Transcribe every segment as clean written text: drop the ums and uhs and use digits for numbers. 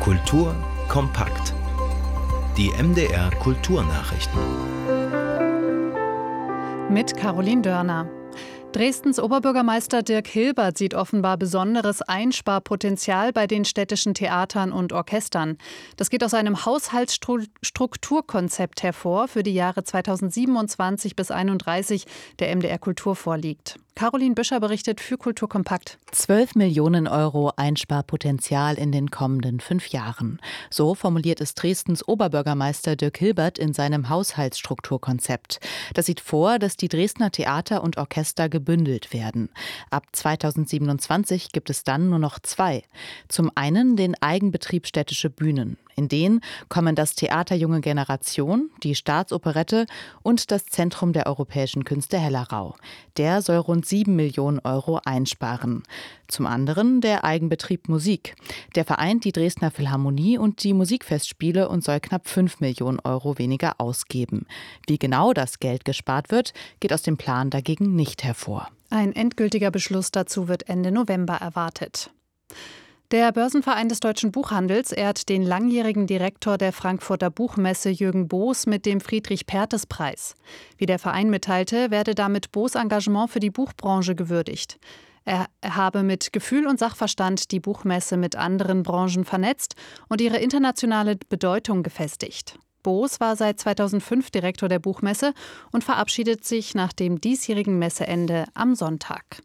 Kultur kompakt. Die MDR Kulturnachrichten. Mit Caroline Dörner. Dresdens Oberbürgermeister Dirk Hilbert sieht offenbar besonderes Einsparpotenzial bei den städtischen Theatern und Orchestern. Das geht aus einem Haushaltsstrukturkonzept hervor für die Jahre 2027 bis 2031, der MDR Kultur vorliegt. Caroline Büscher berichtet für Kultur kompakt. 12 Millionen Euro Einsparpotenzial in den kommenden 5 Jahren. So formuliert es Dresdens Oberbürgermeister Dirk Hilbert in seinem Haushaltsstrukturkonzept. Das sieht vor, dass die Dresdner Theater und Orchester gebündelt werden. Ab 2027 gibt es dann nur noch 2. Zum einen den Eigenbetrieb Städtische Bühnen. In den kommen das Theater Junge Generation, die Staatsoperette und das Zentrum der Europäischen Künste Hellerau. Der soll rund 7 Millionen Euro einsparen. Zum anderen der Eigenbetrieb Musik. Der vereint die Dresdner Philharmonie und die Musikfestspiele und soll knapp 5 Millionen Euro weniger ausgeben. Wie genau das Geld gespart wird, geht aus dem Plan dagegen nicht hervor. Ein endgültiger Beschluss dazu wird Ende November erwartet. Der Börsenverein des deutschen Buchhandels ehrt den langjährigen Direktor der Frankfurter Buchmesse Jürgen Boos mit dem Friedrich-Perthes-Preis. Wie der Verein mitteilte, werde damit Boos' Engagement für die Buchbranche gewürdigt. Er habe mit Gefühl und Sachverstand die Buchmesse mit anderen Branchen vernetzt und ihre internationale Bedeutung gefestigt. Boos war seit 2005 Direktor der Buchmesse und verabschiedet sich nach dem diesjährigen Messeende am Sonntag.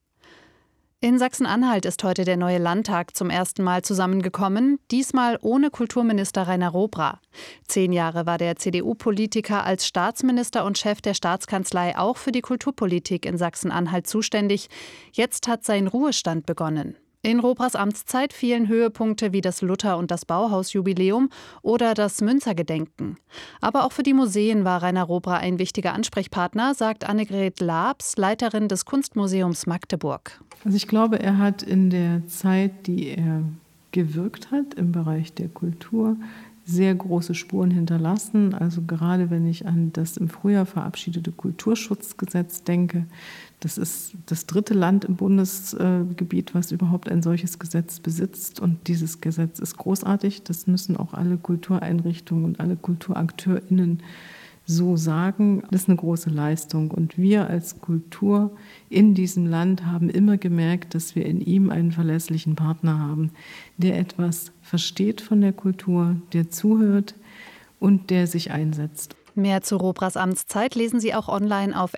In Sachsen-Anhalt ist heute der neue Landtag zum ersten Mal zusammengekommen, diesmal ohne Kulturminister Rainer Robra. 10 Jahre war der CDU-Politiker als Staatsminister und Chef der Staatskanzlei auch für die Kulturpolitik in Sachsen-Anhalt zuständig. Jetzt hat sein Ruhestand begonnen. In Robras Amtszeit fielen Höhepunkte wie das Luther- und das Bauhaus-Jubiläum oder das Münzergedenken. Aber auch für die Museen war Rainer Robra ein wichtiger Ansprechpartner, sagt Annegret Laabs, Leiterin des Kunstmuseums Magdeburg. Also ich glaube, er hat in der Zeit, die er gewirkt hat im Bereich der Kultur, sehr große Spuren hinterlassen. Also gerade wenn ich an das im Frühjahr verabschiedete Kulturschutzgesetz denke, das ist das 3. Land im Bundesgebiet, was überhaupt ein solches Gesetz besitzt. Und dieses Gesetz ist großartig. Das müssen auch alle Kultureinrichtungen und alle KulturakteurInnen so sagen. Das ist eine große Leistung. Und wir als Kultur in diesem Land haben immer gemerkt, dass wir in ihm einen verlässlichen Partner haben, der etwas versteht von der Kultur, der zuhört und der sich einsetzt. Mehr zu Robras Amtszeit lesen Sie auch online auf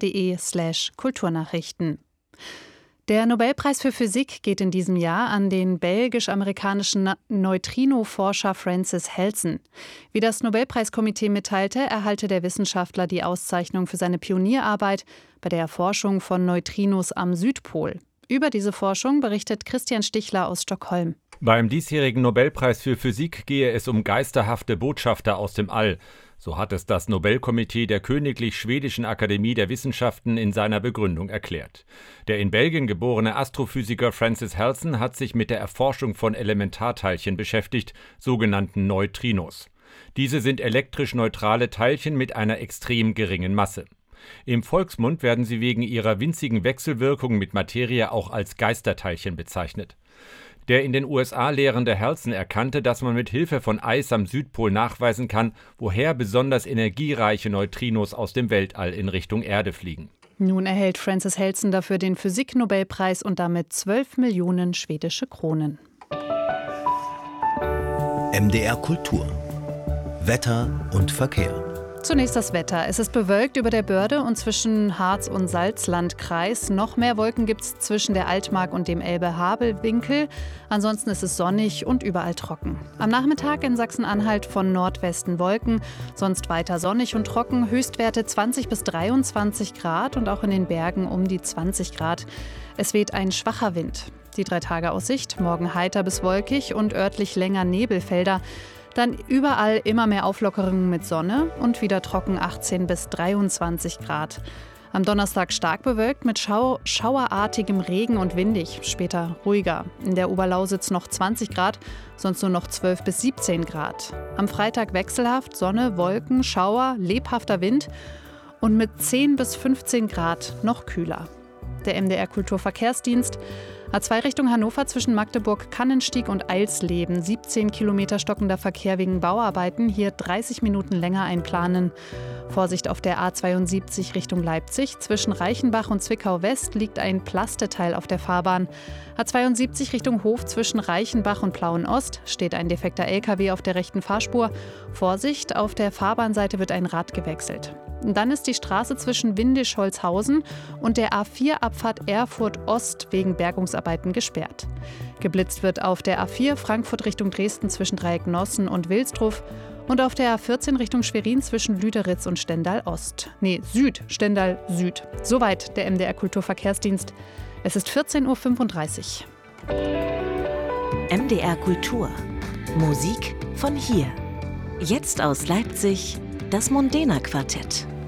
mdr.de/Kulturnachrichten. Der Nobelpreis für Physik geht in diesem Jahr an den belgisch-amerikanischen Neutrino-Forscher Francis Halsen. Wie das Nobelpreiskomitee mitteilte, erhalte der Wissenschaftler die Auszeichnung für seine Pionierarbeit bei der Erforschung von Neutrinos am Südpol. Über diese Forschung berichtet Christian Stichler aus Stockholm. Beim diesjährigen Nobelpreis für Physik gehe es um geisterhafte Botschafter aus dem All. So hat es das Nobelkomitee der Königlich Schwedischen Akademie der Wissenschaften in seiner Begründung erklärt. Der in Belgien geborene Astrophysiker Francis Halsen hat sich mit der Erforschung von Elementarteilchen beschäftigt, sogenannten Neutrinos. Diese sind elektrisch neutrale Teilchen mit einer extrem geringen Masse. Im Volksmund werden sie wegen ihrer winzigen Wechselwirkung mit Materie auch als Geisterteilchen bezeichnet. Der in den USA lehrende Halsen erkannte, dass man mit Hilfe von Eis am Südpol nachweisen kann, woher besonders energiereiche Neutrinos aus dem Weltall in Richtung Erde fliegen. Nun erhält Francis Halsen dafür den Physik-Nobelpreis und damit 12 Millionen schwedische Kronen. MDR Kultur. Wetter und Verkehr. Zunächst das Wetter. Es ist bewölkt über der Börde und zwischen Harz- und Salzlandkreis. Noch mehr Wolken gibt es zwischen der Altmark und dem Elbe-Havel-Winkel. Ansonsten ist es sonnig und überall trocken. Am Nachmittag in Sachsen-Anhalt von Nordwesten Wolken, sonst weiter sonnig und trocken. Höchstwerte 20 bis 23 Grad und auch in den Bergen um die 20 Grad. Es weht ein schwacher Wind. Die 3-Tage-Aussicht: morgen heiter bis wolkig und örtlich länger Nebelfelder. Dann überall immer mehr Auflockerungen mit Sonne und wieder trocken 18 bis 23 Grad. Am Donnerstag stark bewölkt mit schauerartigem Regen und windig, später ruhiger. In der Oberlausitz noch 20 Grad, sonst nur noch 12 bis 17 Grad. Am Freitag wechselhaft, Sonne, Wolken, Schauer, lebhafter Wind und mit 10 bis 15 Grad noch kühler. Der MDR Kulturverkehrsdienst: A2 Richtung Hannover zwischen Magdeburg, Kannenstieg und Eilsleben. 17 Kilometer stockender Verkehr wegen Bauarbeiten. Hier 30 Minuten länger einplanen. Vorsicht auf der A72 Richtung Leipzig. Zwischen Reichenbach und Zwickau West liegt ein Plasteteil auf der Fahrbahn. A72 Richtung Hof zwischen Reichenbach und Plauen Ost steht ein defekter LKW auf der rechten Fahrspur. Vorsicht, auf der Fahrbahnseite wird ein Rad gewechselt. Und dann ist die Straße zwischen Windisch-Holzhausen und der A4-Abfahrt Erfurt Ost wegen Bergungsarbeiten gesperrt. Geblitzt wird auf der A4 Frankfurt Richtung Dresden zwischen Dreiecknossen und Wilsdruf und auf der A14 Richtung Schwerin zwischen Lüderitz und Stendal Süd, Stendal Süd. Soweit der MDR Kulturverkehrsdienst. Es ist 14:35 Uhr. MDR Kultur. Musik von hier. Jetzt aus Leipzig das Mondena Quartett.